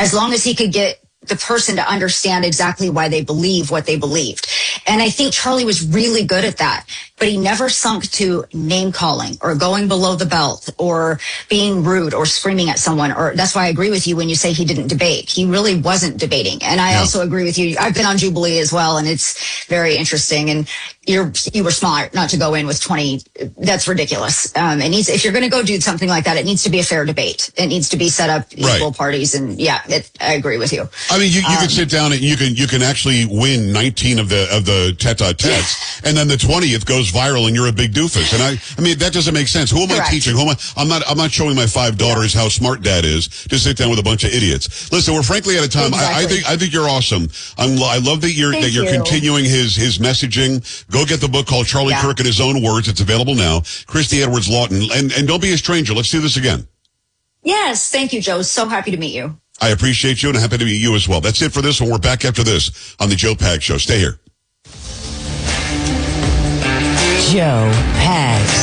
as long as he could get the person to understand exactly why they believe what they believed. And I think Charlie was really good at that, but he never sunk to name calling or going below the belt or being rude or screaming at someone. Or that's why I agree with you when you say he didn't debate. He really wasn't debating. And I also agree with you. I've been on Jubilee as well, and it's very interesting. And you were smart not to go in with 20. That's ridiculous. If you're going to go do something like that, it needs to be a fair debate. It needs to be set up equal parties. And I agree with you. I mean, you can sit down and you can actually win 19 of the tete-a-tetes, and then the 20th goes viral and you're a big doofus. And I mean, that doesn't make sense. Who am I teaching? I'm not showing my 5 daughters how smart dad is to sit down with a bunch of idiots. Listen, we're frankly out of time. Exactly. I think you're awesome. I love that you're continuing his messaging. Go get the book called Charlie Kirk in His Own Words. It's available now. Christy Edwards Lawton. And don't be a stranger. Let's do this again. Yes. Thank you, Joe. So happy to meet you. I appreciate you and happy to meet you as well. That's it for this one. We're back after this on the Joe Pags Show. Stay here. Joe Pags.